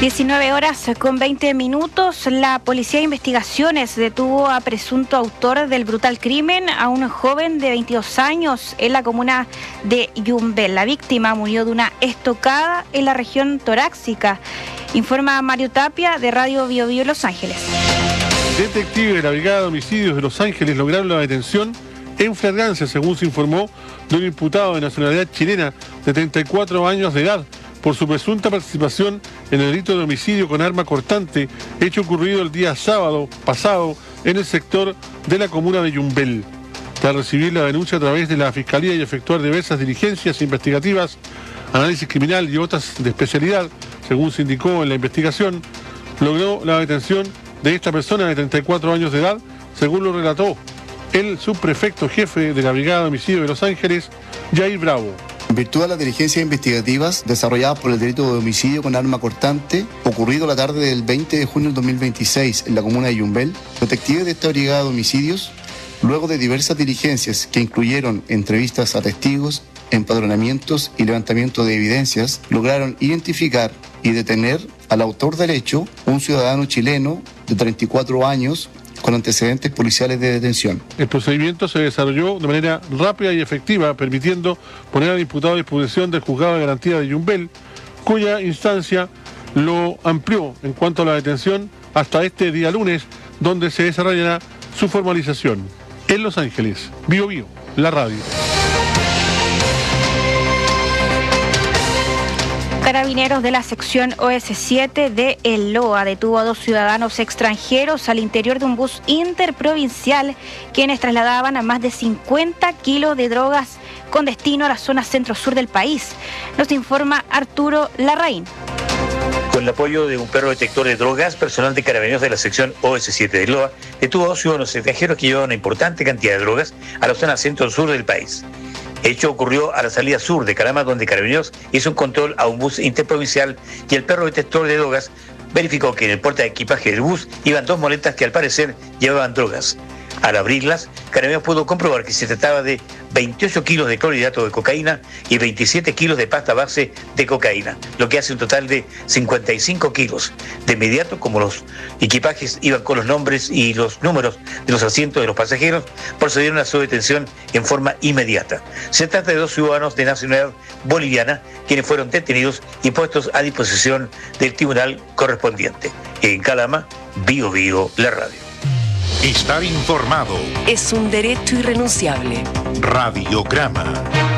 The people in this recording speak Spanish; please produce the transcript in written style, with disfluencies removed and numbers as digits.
19:20. La Policía de Investigaciones detuvo a presunto autor del brutal crimen a un joven de 22 años en la comuna de Yumbel. La víctima murió de una estocada en la región torácica. Informa Mario Tapia de Radio Bio Bio Los Ángeles. Detectives de la Brigada de Homicidios de Los Ángeles lograron la detención en flagrancia, según se informó, de un imputado de nacionalidad chilena de 34 años de edad por su presunta participación en el delito de homicidio con arma cortante, hecho ocurrido el día sábado pasado en el sector de la comuna de Yumbel. Tras recibir la denuncia a través de la Fiscalía y efectuar diversas diligencias investigativas, análisis criminal y otras de especialidad, según se indicó en la investigación, logró la detención de esta persona de 34 años de edad, según lo relató el subprefecto jefe de la Brigada de Homicidios de Los Ángeles, Jair Bravo. En virtud de las diligencias investigativas desarrolladas por el delito de homicidio con arma cortante, ocurrido la tarde del 20 de junio del 2026 en la comuna de Yumbel, detectives de esta Brigada de Homicidios, luego de diversas diligencias que incluyeron entrevistas a testigos, empadronamientos y levantamiento de evidencias, lograron identificar y detener al autor del hecho, un ciudadano chileno de 34 años, con antecedentes policiales de detención. El procedimiento se desarrolló de manera rápida y efectiva, permitiendo poner al imputado a disposición del juzgado de garantía de Yumbel, cuya instancia lo amplió en cuanto a la detención hasta este día lunes, donde se desarrollará su formalización. En Los Ángeles, Bio Bio, la radio. Carabineros de la sección OS7 de El Loa detuvo a 2 ciudadanos extranjeros al interior de un bus interprovincial, quienes trasladaban a más de 50 kilos de drogas con destino a la zona centro-sur del país. Nos informa Arturo Larraín. Con el apoyo de un perro detector de drogas, personal de Carabineros de la sección OS7 de Loa detuvo a 2 ciudadanos extranjeros que llevaban una importante cantidad de drogas a la zona centro-sur del país. El hecho ocurrió a la salida sur de Calama, donde Carabineros hizo un control a un bus interprovincial y el perro detector de drogas verificó que en el porta de equipaje del bus iban 2 moletas que al parecer llevaban drogas. Al abrirlas, Carabineros pudo comprobar que se trataba de 28 kilos de clorhidrato de cocaína y 27 kilos de pasta base de cocaína, lo que hace un total de 55 kilos. De inmediato, como los equipajes iban con los nombres y los números de los asientos de los pasajeros, procedieron a su detención en forma inmediata. Se trata de 2 ciudadanos de nacionalidad boliviana, quienes fueron detenidos y puestos a disposición del tribunal correspondiente. En Calama, Bio Bio, la radio. Estar informado es un derecho irrenunciable. Radiograma.